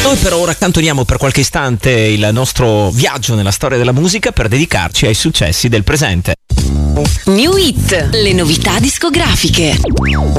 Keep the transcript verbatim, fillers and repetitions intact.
Noi per ora cantoniamo per qualche istante il nostro viaggio nella storia della musica per dedicarci ai successi del presente. New Hit, le novità discografiche.